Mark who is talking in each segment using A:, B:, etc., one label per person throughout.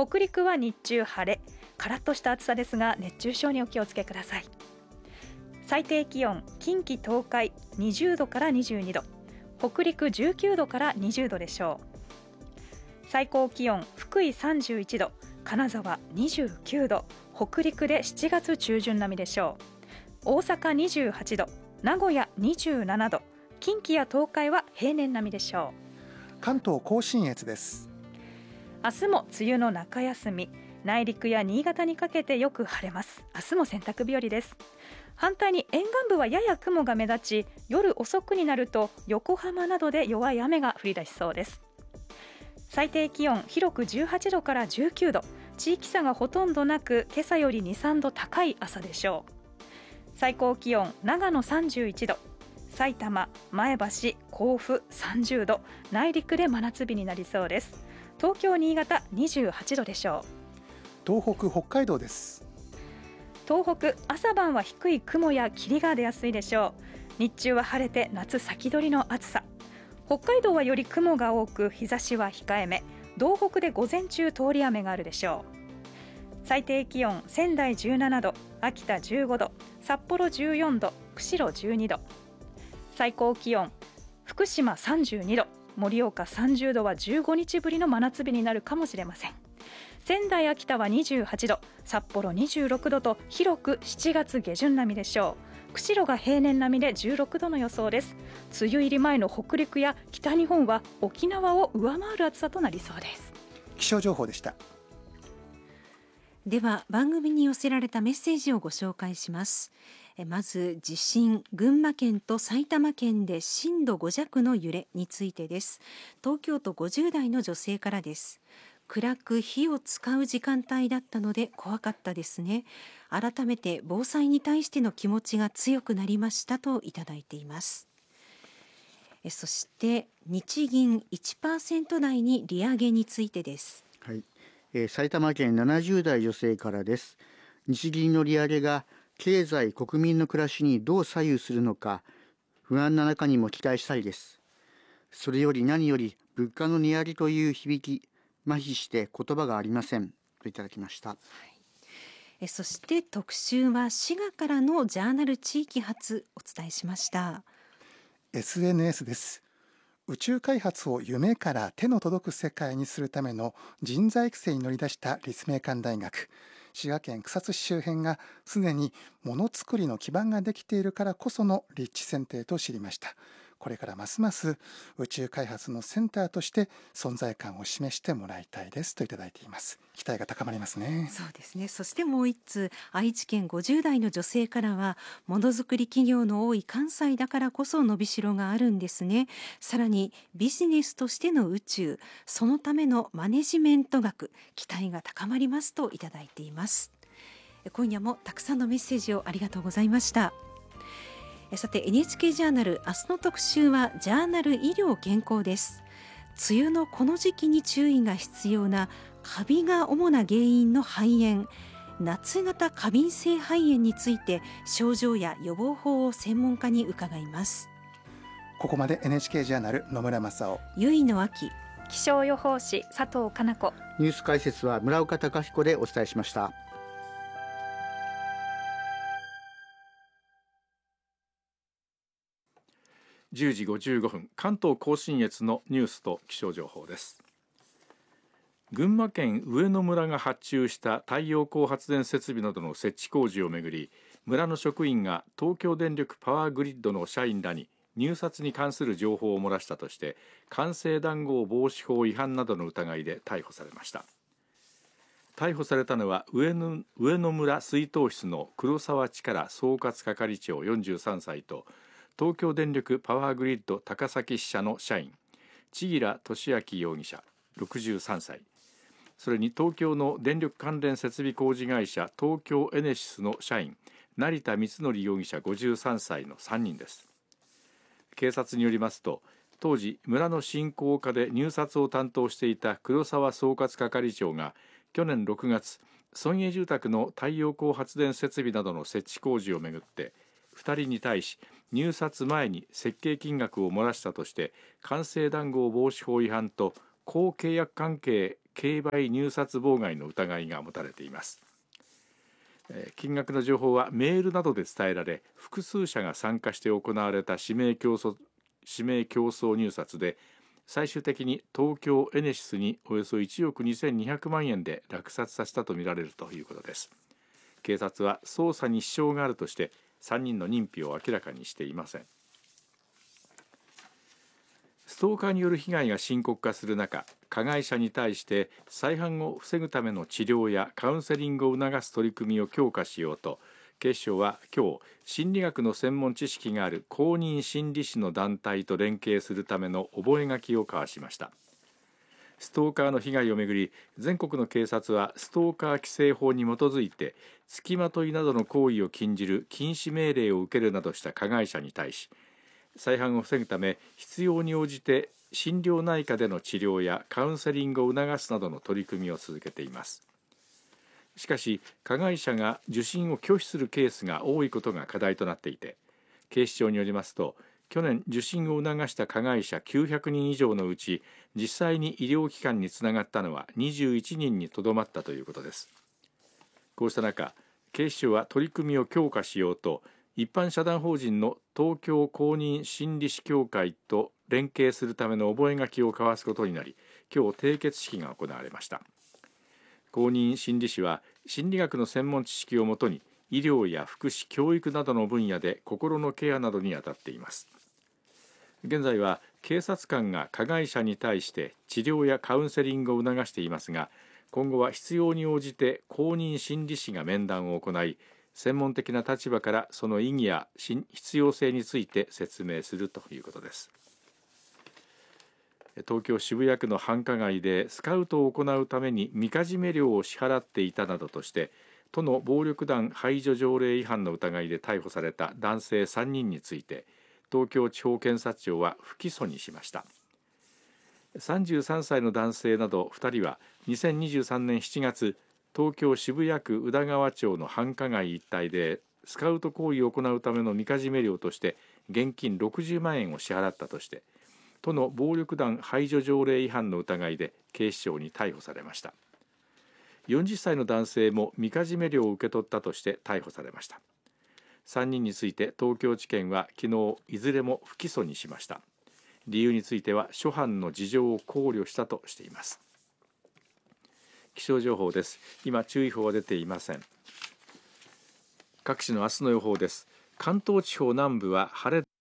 A: 北陸は日中晴れ、カラッとした暑さですが熱中症にお気をつけください。最低気温、近畿東海20度から22度、北陸19度から20度でしょう。最高気温、福井31度、金沢29度、北陸で7月中旬並みでしょう。大阪28度、名古屋27度、近畿や東海は平年並みでしょ
B: う。関東甲信越です。
A: 明日も梅雨の中休み、内陸や新潟にかけてよく晴れます。明日も洗濯日和です。反対に沿岸部はやや雲が目立ち、夜遅くになると横浜などで弱い雨が降り出しそうです。最低気温、広く18度から19度、地域差がほとんどなく今朝より 2,3 度高い朝でしょう。最高気温、長野31度、埼玉、前橋、甲府30度、内陸で真夏日になりそうです。東京、新潟28度でしょう。
B: 東北、北海道です。
A: 東北、朝晩は低い雲や霧が出やすいでしょう。日中は晴れて夏先取りの暑さ。北海道はより雲が多く日差しは控えめ、道北で午前中通り雨があるでしょう。最低気温、仙台17度、秋田15度、札幌14度、釧路12度。最高気温、福島32度、盛岡30度は15日ぶりの真夏日になるかもしれません。仙台、秋田は28度、札幌26度と広く7月下旬並みでしょう。釧路が平年並みで16度の予想です。梅雨入り前の北陸や北日本は沖縄を上回る暑さとなりそうです。
B: 気象情報でした。
C: では番組に寄せられたメッセージをご紹介します。まず地震、群馬県と埼玉県で震度5弱の揺れについてです。東京都50代の女性からです。暗く火を使う時間帯だったので怖かったですね。改めて防災に対しての気持ちが強くなりましたといただいています。そして日銀 1% 台に利上げについてです。
D: はい、埼玉県70代女性からです。日銀の利上げが経済、国民の暮らしにどう左右するのか不安な中にも期待したいです。それより何より物価の値上げという響き、麻痺して言葉がありませんといただきました。はい、
C: そして特集は滋賀からのジャーナル地域発お伝えしました。
B: SNS です。宇宙開発を夢から手の届く世界にするための人材育成に乗り出した立命館大学。滋賀県草津市周辺がすでにものづくりの基盤ができているからこその立地選定と知りました。これからますます宇宙開発のセンターとして存在感を示してもらいたいですといただいています。期待が高まりますね。
C: そうですね。そしてもう一通、愛知県50代の女性からは、ものづくり企業の多い関西だからこそ伸びしろがあるんですね。さらにビジネスとしての宇宙、そのためのマネジメント学、期待が高まりますといただいています。今夜もたくさんのメッセージをありがとうございました。さて NHK ジャーナル、明日の特集はジャーナル医療健康です。梅雨のこの時期に注意が必要なカビが主な原因の肺炎、夏型過敏性肺炎について症状や予防法を専門家に伺います。
B: ここまで NHK ジャーナル野村正夫、
C: ゆいの秋、
A: 気象予報士佐藤かな子、
D: ニュース解説は村岡貴彦でお伝えしました。
E: 10時55分、関東甲信越のニュースと気象情報です。群馬県上野村が発注した太陽光発電設備などの設置工事をめぐり、村の職員が東京電力パワーグリッドの社員らに入札に関する情報を漏らしたとして官製談合防止法違反などの疑いで逮捕されました。逮捕されたのは上野村水頭室の黒沢力総括係長43歳と東京電力パワーグリッド高崎支社の社員千吉俊明容疑者63歳、それに東京の電力関連設備工事会社東京エネシスの社員成田光則容疑者53歳の3人です。警察によりますと、当時村の振興課で入札を担当していた黒沢総括係長が去年6月、村営住宅の太陽光発電設備などの設置工事をめぐって2人に対し入札前に設計金額を漏らしたとして官製談合防止法違反と公契約関係競売入札妨害の疑いが持たれています。金額の情報はメールなどで伝えられ、複数社が参加して行われた指名競争入札で、最終的に東京エネシスにおよそ1億2200万円で落札させたとみられるということです。警察は捜査に支障があるとして3人の認否を明らかにしていません。ストーカーによる被害が深刻化する中、加害者に対して再犯を防ぐための治療やカウンセリングを促す取り組みを強化しようと、警視庁は今日、心理学の専門知識がある公認心理師の団体と連携するための覚書を交わしました。ストーカーの被害をめぐり、全国の警察はストーカー規制法に基づいて付きまといなどの行為を禁じる禁止命令を受けるなどした加害者に対し、再犯を防ぐため必要に応じて心療内科での治療やカウンセリングを促すなどの取り組みを続けています。しかし、加害者が受診を拒否するケースが多いことが課題となっていて、警視庁によりますと、去年受診を促した加害者900人以上のうち、実際に医療機関につながったのは21人にとどまったということです。こうした中、警視庁は取り組みを強化しようと、一般社団法人の東京公認心理師協会と連携するための覚書を交わすことになり、今日締結式が行われました。公認心理師は心理学の専門知識をもとに医療や福祉、教育などの分野で心のケアなどに当たっています。現在は警察官が加害者に対して治療やカウンセリングを促していますが、今後は必要に応じて公認心理師が面談を行い、専門的な立場からその意義や必要性について説明するということです。東京渋谷区の繁華街でスカウトを行うためにみかじめ料を支払っていたなどとして都の暴力団排除条例違反の疑いで逮捕された男性3人について、東京地方検察庁は不起訴にしました。33歳の男性など2人は2023年7月、東京渋谷区宇田川町の繁華街一帯でスカウト行為を行うためのみかじめ料として現金60万円を支払ったとして、都の暴力団排除条例違反の疑いで警視庁に逮捕されました。40歳の男性もみかじめ料を受け取ったとして逮捕されました。3人について東京地検は昨日いずれも不起訴にしました。理由については諸般の事情を考慮したとしています。気象情報です。今注意報は出ていません。各地の明日の予報です。関東地方南部は晴れ。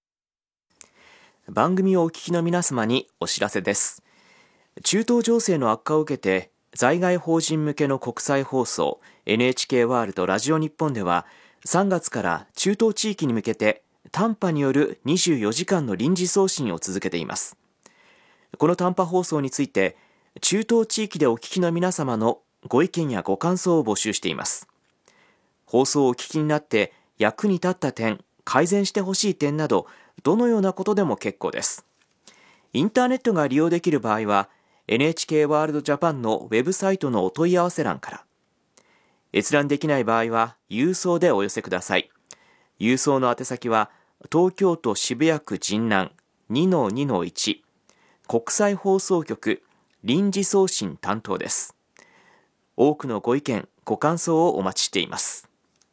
F: 番組をお聞きの皆様にお知らせです。中東情勢の悪化を受けて在外邦人向けの国際放送 NHK ワールドラジオ日本では3月から中東地域に向けて短波による24時間の臨時送信を続けています。この短波放送について中東地域でお聞きの皆様のご意見やご感想を募集しています。放送をお聞きになって役に立った点、改善してほしい点などどのようなことでも結構です。インターネットが利用できる場合は NHK ワールドジャパンのウェブサイトのお問い合わせ欄から、閲覧できない場合は郵送でお寄せください。郵送の宛先は東京都渋谷区神南 2-2-1 国際放送局臨時送信担当です。多くのご意見、ご感想をお待ちしています。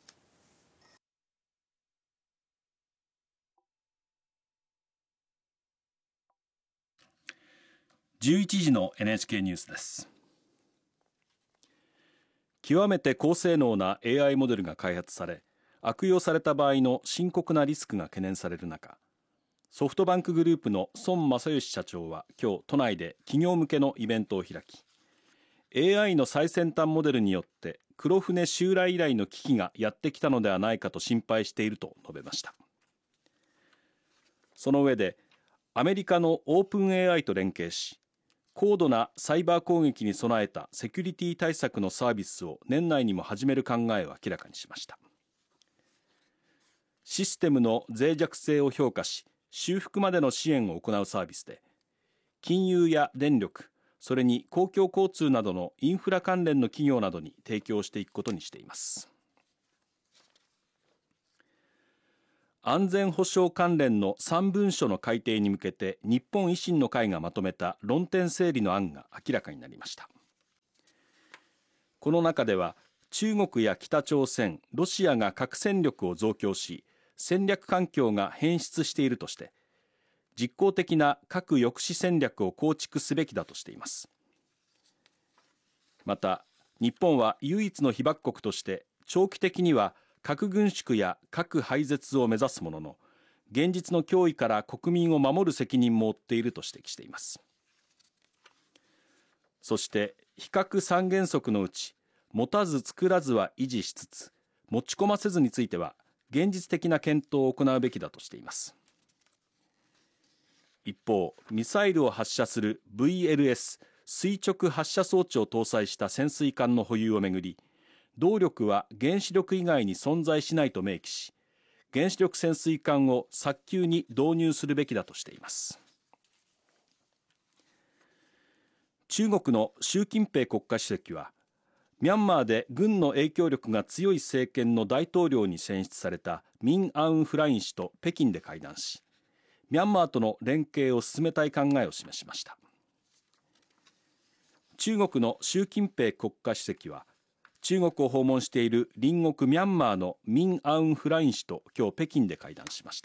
G: 11時の NHK ニュースです。極めて高性能な AI モデルが開発され、悪用された場合の深刻なリスクが懸念される中、ソフトバンクグループの孫正義社長は今日都内で企業向けのイベントを開き、 AI の最先端モデルによって黒船襲来以来の危機がやってきたのではないかと心配していると述べました。その上でアメリカのオープン AI と連携し、高度なサイバー攻撃に備えたセキュリティ対策のサービスを年内にも始める考えを明らかにしました。システムの脆弱性を評価し、修復までの支援を行うサービスで、金融や電力、それに公共交通などのインフラ関連の企業などに提供していくことにしています。 安全保障関連の3文書の改定に向けて日本維新の会がまとめた論点整理の案が明らかになりました。この中では中国や北朝鮮、ロシアが核戦力を増強し戦略環境が変質しているとして実効的な核抑止戦略を構築すべきだとしています。また日本は唯一の被爆国として長期的には核軍縮や核廃絶を目指すものの現実の脅威から国民を守る責任も負っていると指摘しています。そして非核三原則のうち持たず作らずは維持しつつ持ち込ませずについては現実的な検討を行うべきだとしています。一方、ミサイルを発射する VLS 垂直発射装置を搭載した潜水艦の保有をめぐり動力は原子力以外に存在しないと明記し原子力潜水艦を早急に導入するべきだとしています。中国の習近平国家主席はミャンマーで軍の影響力が強い政権の大統領に選出されたミン・アウン・フライン氏と北京で会談しミャンマーとの連携を進めたい考えを示しました。中国の習近平国家主席は中国を訪問している隣国ミャンマーのミン・アウン・フライン氏と今日北京で会談しました。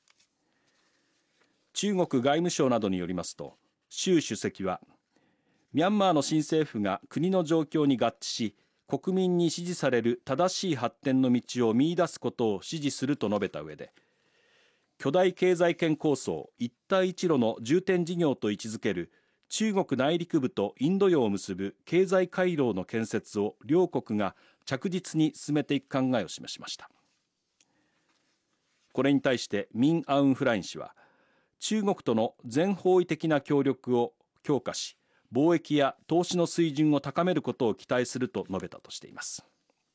G: 中国外務省などによりますと習主席はミャンマーの新政府が国の状況に合致し国民に支持される正しい発展の道を見出すことを支持すると述べた上で巨大経済圏構想一帯一路の重点事業と位置づける中国内陸部とインド洋を結ぶ経済回廊の建設を両国が着実に進めていく考えを示しました。これに対してミン・アウン・フライン氏は中国との全方位的な協力を強化し貿易や投資の水準を高めることを期待すると述べたとしています。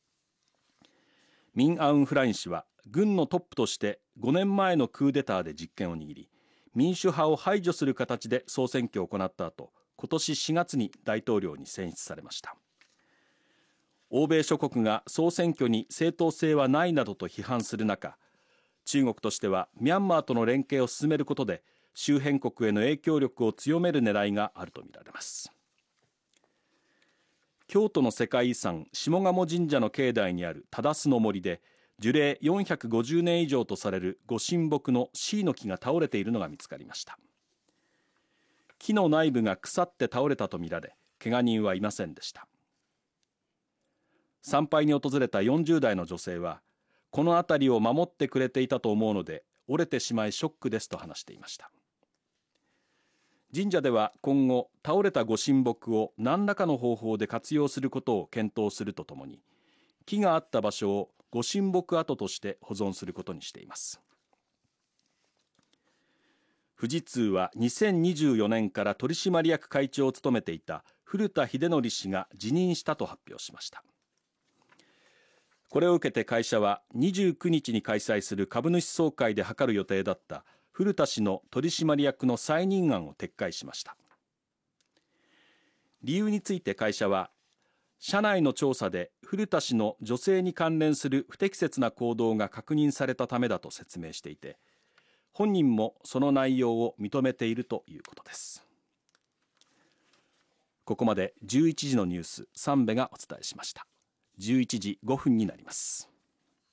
G: ミン・アウン・フライン氏は軍のトップとして5年前のクーデターで実権を握り民主派を排除する形で総選挙を行った後、今年4月に大統領に選出されました。欧米諸国が総選挙に正当性はないなどと批判する中、中国としてはミャンマーとの連携を進めることで周辺国への影響力を強める狙いがあるとみられます。京都の世界遺産下鴨神社の境内にある忠須の森で樹齢450年以上とされるご神木の椎の木が倒れているのが見つかりました。木の内部が腐って倒れたとみられ怪我人はいませんでした。参拝に訪れた40代の女性はこの辺りを守ってくれていたと思うので折れてしまいショックですと話していました。神社では今後倒れたご神木を何らかの方法で活用することを検討するとともに木があった場所をご神木跡として保存することにしています。富士通は2024年から取締役会長を務めていた古田秀則氏が辞任したと発表しました。これを受けて会社は29日に開催する株主総会で諮る予定だった古田氏の取締役の再任案を撤回しました。理由について会社は社内の調査で古田氏の女性に関連する不適切な行動が確認されたためだと説明していて本人もその内容を認めているということです。ここまで11時のニュース3部がお伝えしました。11時5分になります。